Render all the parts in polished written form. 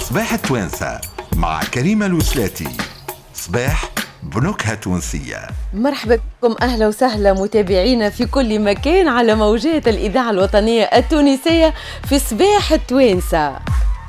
صباح التوانسة مع كريمة الوسلاتي. صباح بنكهة تونسية. مرحبا بكم، أهلا وسهلا متابعينا في كل مكان على موجات الإذاعة الوطنية التونسية في صباح التوانسة.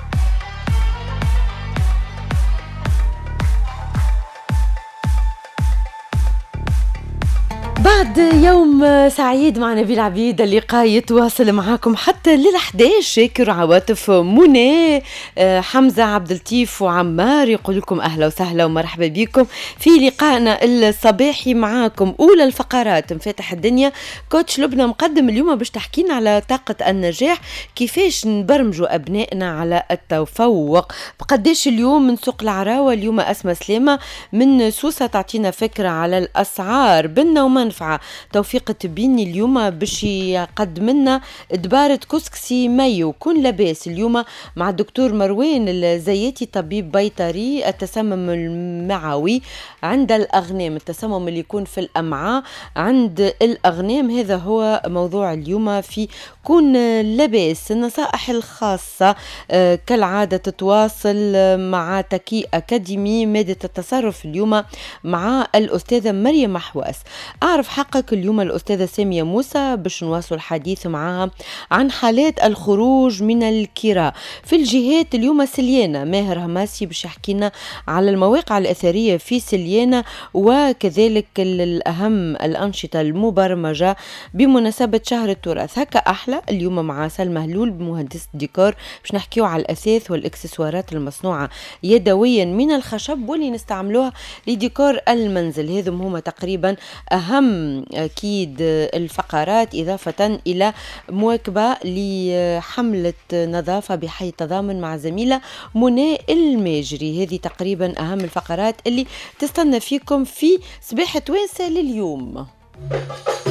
بعد يوم سعيد مع نبيل عبيد، اللقاء يتواصل معاكم حتى لل11. شاكر عواطف منى حمزة عبد اللطيف وعمار يقول لكم أهلا وسهلا ومرحبا بكم في لقائنا الصباحي معاكم. أولى الفقرات مفاتح الدنيا، كوتش لبنى مقدم اليوم باش تحكينا على طاقة النجاح، كيفاش نبرمجوا أبنائنا على التفوق. بقداش اليوم من سوق العراوة، اليوم أسمى سلامة من سوسة تعطينا فكرة على الأسعار بنا ومنفعة. توفيق التبيني اليوم باش يقدم لنا دبارة كسكسي مايو كن لاباس اليوم مع الدكتور مروان الزياتي طبيب بيطري. التسمم المعوي عند الأغنام، التسمم اللي يكون في الأمعاء عند الأغنام، هذا هو موضوع اليوم في كن لاباس. النصائح الخاصة كالعادة تتواصل مع تكي أكاديمي مادة التصرف اليوم مع الأستاذة مريم محواس. أعرف حقك اليوم الأستاذة سامية موسى باش نواصل الحديث معها عن حالات الخروج من الكراء في الجهات. اليوم سليانة ماهر هماسي باش يحكينا على المواقع الأثرية في سليانة، وكذلك الأهم الأنشطة المبرمجة بمناسبة شهر التراث. هكا أحلى اليوم مع سلمى هلول بمهندس ديكور باش نحكيو على الأثاث والإكسسوارات المصنوعة يدويا من الخشب واللي نستعملوها لديكور المنزل. هذم هما تقريبا أهم أكيد الفقرات، إضافة إلى مواكبة لحملة نظافة بحي التضامن مع زميلة منى الماجري. هذه تقريبا أهم الفقرات اللي تستنى فيكم في صباح توانسة لليوم.